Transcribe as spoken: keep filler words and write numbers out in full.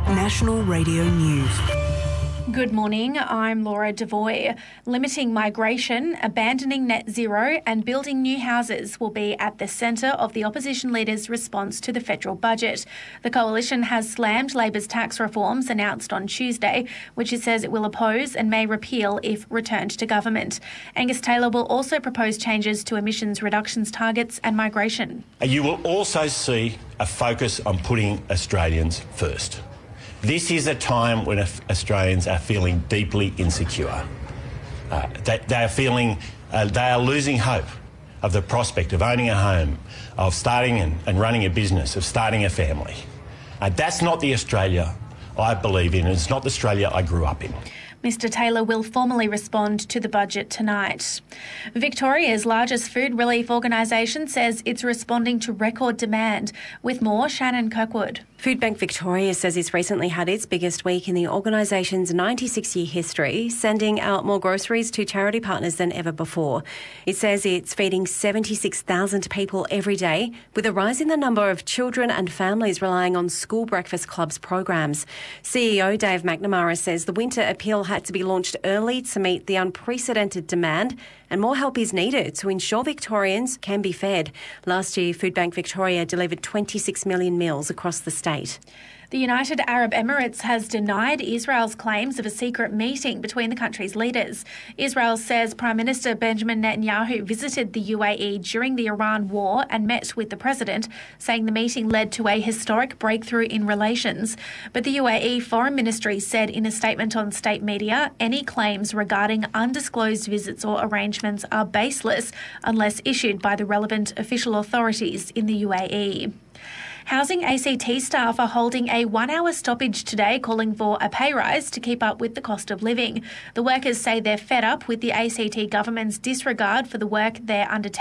National Radio News. Good morning, I'm Laura Devoy. Limiting migration, abandoning net zero and building new houses will be at the centre of the opposition leaders' response to the federal budget. The coalition has slammed Labor's tax reforms announced on Tuesday, which it says it will oppose and may repeal if returned to government. Angus Taylor will also propose changes to emissions reductions targets and migration. You will also see a focus on putting Australians first. This is a time when Australians are feeling deeply insecure. Uh, they, they are feeling, uh, they are losing hope of the prospect of owning a home, of starting and, and running a business, of starting a family. Uh, that's not the Australia I believe in, and it's not the Australia I grew up in. Mister Taylor will formally respond to the budget tonight. Victoria's largest food relief organisation says it's responding to record demand. With more, Shannon Kirkwood. Foodbank Victoria says it's recently had its biggest week in the organisation's ninety-six year history, sending out more groceries to charity partners than ever before. It says it's feeding seventy-six thousand people every day, with a rise in the number of children and families relying on school breakfast clubs programs. C E O Dave McNamara says the winter appeal had to be launched early to meet the unprecedented demand, and more help is needed to ensure Victorians can be fed. Last year, Foodbank Victoria delivered twenty-six million meals across the state. The United Arab Emirates has denied Israel's claims of a secret meeting between the country's leaders. Israel says Prime Minister Benjamin Netanyahu visited the U A E during the Iran war and met with the president, saying the meeting led to a historic breakthrough in relations. But the U A E Foreign Ministry said in a statement on state media, any claims regarding undisclosed visits or arrangements are baseless unless issued by the relevant official authorities in the U A E. Housing A C T staff are holding a one-hour stoppage today, calling for a pay rise to keep up with the cost of living. The workers say they're fed up with the A C T government's disregard for the work they're undertaking.